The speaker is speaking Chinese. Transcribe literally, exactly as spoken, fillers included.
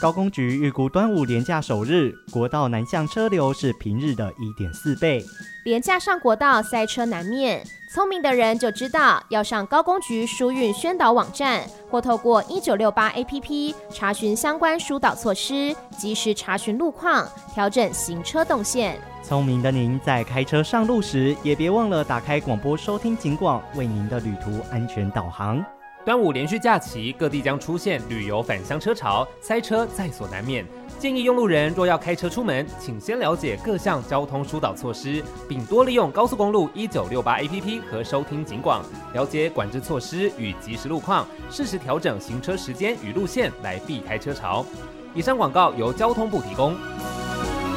高公局预估端午连假首日，国道南向车流是平日的 一点四倍。 连假上国道塞车难免，聪明的人就知道要上高公局疏运宣导网站，或透过一九六八 A P P 查询相关疏导措施，及时查询路况，调整行车动线。 聪明的您在开车上路时，也别忘了打开广播收听警广，为您的旅途安全导航。 端午连续假期，各地将出现旅游返乡车潮，塞车在所难免。建议用路人若要开车出门，请先了解各项交通疏导措施，并多利用高速公路一九六八 A P P 和收听警广，了解管制措施与即时路况，适时调整行车时间与路线，来避开车潮。以上广告由交通部提供。